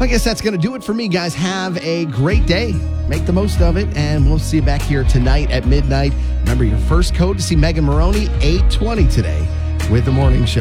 I guess that's going to do it for me, guys. Have a great day. Make the most of it, and we'll see you back here tonight at midnight. Remember, your first code to see Megan Maroney, 8:20 today with The Morning Show.